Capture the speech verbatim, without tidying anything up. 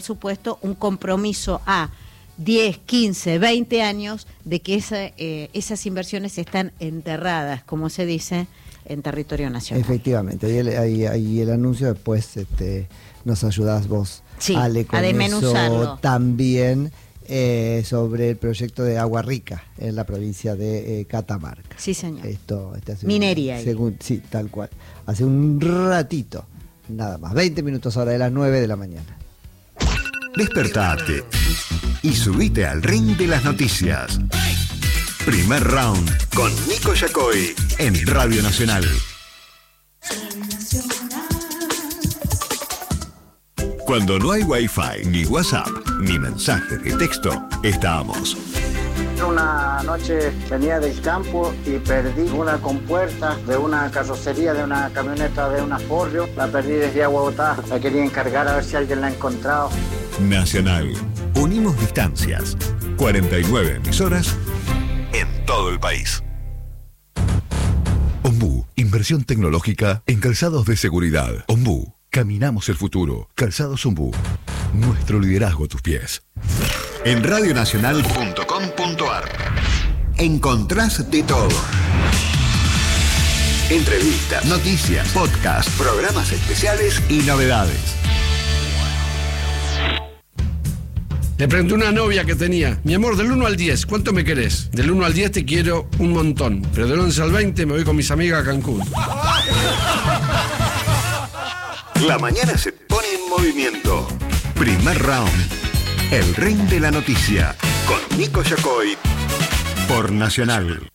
supuesto, un compromiso a diez, quince, veinte años de que esa, eh, esas inversiones están enterradas, como se dice, en territorio nacional. Efectivamente, ahí el, ahí, ahí el anuncio, después este, nos ayudás vos, sí, Ale, con a desmenuzarlo. eso también eh, sobre el proyecto de Agua Rica en la provincia de eh, Catamarca. Sí, señor. Esto, este hace Minería. Un, según, sí, tal cual. Hace un ratito, nada más, veinte minutos ahora de las nueve de la mañana. Despertate y subite al ring de las noticias. Primer round con Nico Yacoy en Radio Nacional. Cuando no hay Wi-Fi, ni WhatsApp, ni mensaje de texto, estamos. Una noche venía del campo y perdí una compuerta de una carrocería de una camioneta de una Forrio. La perdí desde Agua Botá. La quería encargar a ver si alguien la ha encontrado. Nacional. Unimos distancias. cuarenta y nueve emisoras en todo el país. Ombú. Inversión tecnológica en calzados de seguridad. Ombú. Caminamos el futuro. Calzados Ombú. Nuestro liderazgo a tus pies. En radionacional punto com punto ar encontrás de todo. Entrevistas, noticias, podcasts, programas especiales y novedades. Le pregunté a una novia que tenía: mi amor, del uno al diez, ¿cuánto me querés? Del uno al diez te quiero un montón, pero del once al veinte me voy con mis amigas a Cancún. La mañana se pone en movimiento. Primer round. El ring de la noticia con Nico Yacoy por Nacional.